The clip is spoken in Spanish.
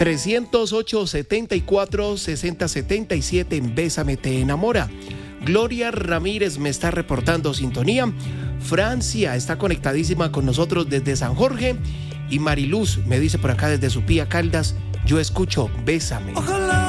308-74-6077 en Bésame Te Enamora. Gloria Ramírez me está reportando sintonía. Francia está conectadísima con nosotros desde San Jorge. Y Mariluz me dice por acá desde Supía, Caldas, yo escucho Bésame. Ojalá